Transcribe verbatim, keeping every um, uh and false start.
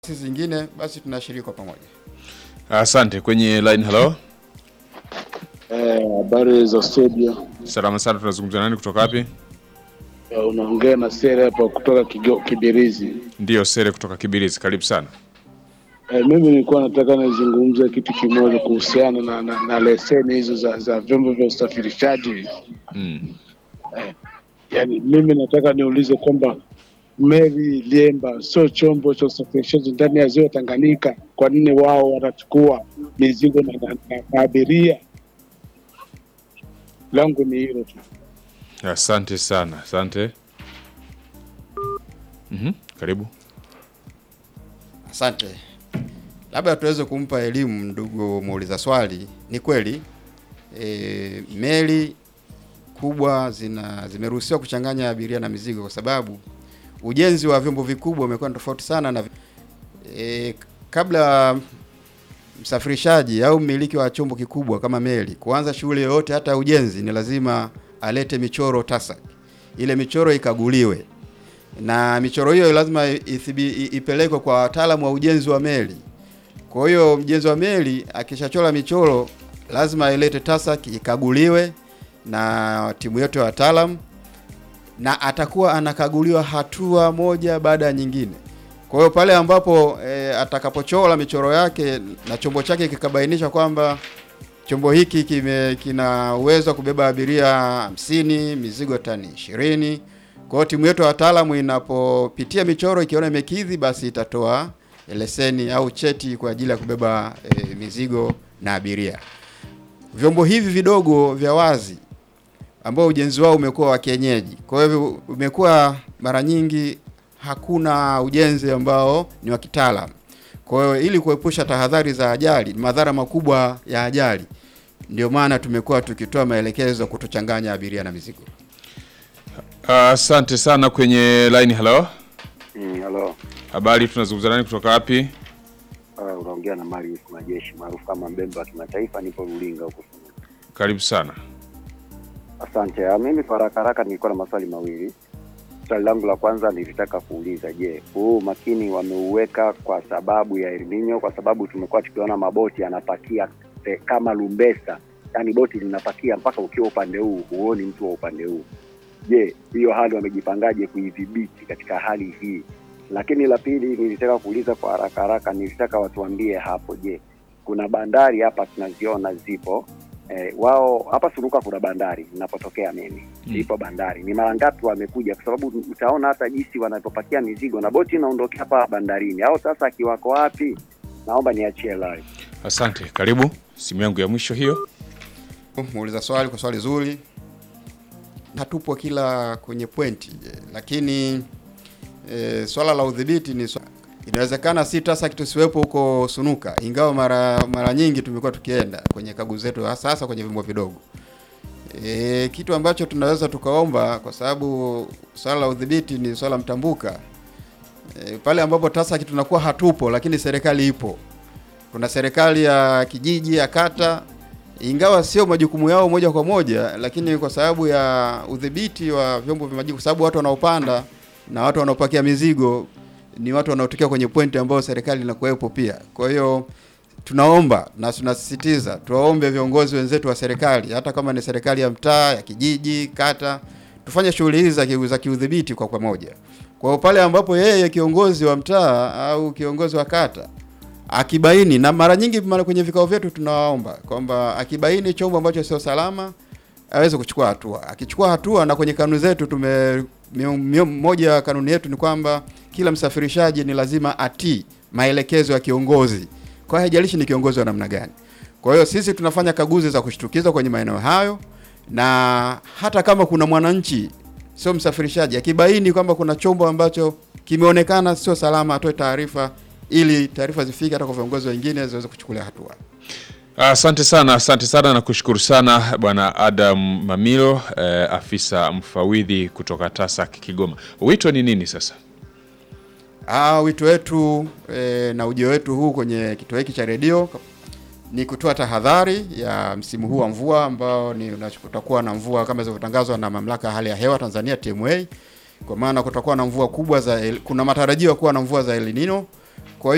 Sisi zingine basi tunashiriki kwa pamoja. Asante. Kwenye line, hello. Eh, habari za studio. Salama sana, tunazungumza nani kutoka wapi? Eh, unaongea na Sere hapa kutoka Kibirizi. Ndio, Sere kutoka Kibirizi, karibu sana. Eh, mimi nilikuwa nataka nizungumze kitu kimoja kuhusiana na, na, na leseni hizo za za vyombo vya usafirishaji. Mm. Eh, yani mimi nataka niulize kwamba meli Liemba sio chombo cha usafirishaji ndani ya ziwa Tanganyika. Kwa nini wao wanachukua mizigo na, na, na, na abiria? Langu ni hilo tu. Asante sana, asante. Mhm, karibu. Asante. Labda tuweze kumpa elimu ndugu muuliza swali. Ni kweli e, meli kubwa zina zimeruhusiwa kuchanganya abiria na mizigo kwa sababu ujenzi wa vyombo vikubwa umekuwa tofauti sana na e, kabla msafirishaji au mmiliki wa chombo kikubwa kama meli kuanza shughuli yoyote hata ujenzi ni lazima alete michoro TASAC. Ile michoro ikaguliwe. Na michoro hiyo lazima ipelekwe kwa wataalamu wa ujenzi wa meli. Kwa hiyo mjenzi wa meli akishachora michoro lazima ilete TASAC ikaguliwe na timu yote ya wataalamu, na atakuwa anakaguliwa hatua moja baada ya nyingine. Kwa hiyo pale ambapo e, atakapochora michoro yake na chombo chake kikabainisha kwamba chombo hiki kime kina uwezo wa kubeba abiria hamsini, mizigo tani ishirini. Kwa hiyo timu yetu ya wataalamu inapopitia michoro ikiona imekidhi, basi itatoa leseni au cheti kwa ajili ya kubeba e, mizigo na abiria. Vyombo hivi vidogo vya wazi ambao ujenzi wao umekuwa wa kienyeji, kwa hivyo umekuwa mara nyingi hakuna ujenzi ambao ni wa kitaalamu. Kwa hiyo ili kuepusha tahadhari za ajali, madhara makubwa ya ajali, ndio maana tumekuwa tukitoa maelekezo kutochanganya abiria na mizigo. Asante uh, sana. Kwenye line, hello. Mm, hello. Habari, tunazungumza nani kutoka wapi? Uh, unaongea na Marius Majeshi maarufu kama Mbembe wa kimataifa, nipo Rulinga huko. Karibu sana. Asante. Uh, mimi kwa haraka haraka nilikuwa na maswali mawili. Swali langu la kwanza nilitaka kuuliza, je, huu makini wameuweka kwa sababu ya El Nino? Kwa sababu tumekuwa tukiona maboti yanapakia eh, kama lumbesa, yani boti linapakia mpaka ukiwa upande huu huoni mtu wa upande huu. Je, hiyo hali wamejipangaje kuidhibiti katika hali hii? Lakini la pili nilitaka kuuliza kwa haraka haraka, nilitaka watuambie hapo, je, kuna bandari hapa tunaziona zipo eh, wao hapa Sunuka kuna bandari ninapotokea mimi. Hmm. Ipo bandari. Ni mara ngapi wamekuja? Kwa sababu utaona hata jinsi wanapopakia mizigo na boti inaondokea hapa bandarini. Au sasa akiwako wapi? Naomba niachie live. Asante. Karibu. Simu yangu ya mwisho hiyo. Muuliza swali kwa swali zuri. Hatupo kila kwenye pointi, lakini e, swala la udhibiti ni swala. Inawezekana si TASAC tusiwepo huko Sunuka, ingawa mara mara nyingi tumekuwa tukienda kwenye kaguzi zetu hasa kwenye vyombo vidogo. E, kitu ambacho tunaweza tukaomba, kwa sababu swala la udhibiti ni swala mtambuka. E, pale ambapo TASAC tunakuwa hatupo lakini serikali ipo. Kuna serikali ya kijiji, ya kata, ingawa sio majukumu yao moja kwa moja, lakini kwa sababu ya udhibiti wa vyombo vya majini, kwa sababu watu wanaopanda na watu wanaopakia mizigo ni watu wanaotokea kwenye pointi ambao serikali inakuwepo pia. Kwa hiyo tunaomba na tunasisitiza tuwaombe viongozi wenzetu wa serikali, hata kama ni serikali ya mtaa, ya kijiji, kata, tufanye shughuli hizi za za kiudhibiti kwa pamoja. Kwa hiyo pale ambapo yeye kiongozi wa mtaa au kiongozi wa kata akibaini, na mara nyingi mara kwenye vikao vyetu tunawaomba kwamba akibaini chombo ambacho sio salama aweze kuchukua hatua. Akichukua hatua, na kwenye kanuni zetu tume moja ya kanuni yetu ni kwamba kila msafirishaji ni lazima atii maelekezo ya kiongozi. Kwa hiyo haijalishi ni kiongozi wa namna gani. Kwa hiyo sisi tunafanya kaguzi za kushtukiza kwenye maeneo hayo, na hata kama kuna mwananchi sio msafirishaji akibaini kwamba kuna chombo ambacho kimeonekana sio salama, atoe taarifa ili taarifa zifike hata kwa viongozi wengine ziweze kuchukulia hatua. Asante sana, asante sana na kushukuru sana Bwana Adam Mamilo, eh, afisa mfawidhi kutoka TASAC Kigoma. Wito ni nini sasa? Ah, wito wetu e, na ujio wetu huu kwenye kituo hiki cha redio ni kutoa tahadhari ya msimu huu wa mvua ambao ni kutakuwa na mvua kama zilivyotangazwa na Mamlaka ya Hali ya Hewa Tanzania T M A, kwa maana kutakuwa na mvua kubwa za, kuna matarajio kuwa na mvua za El Nino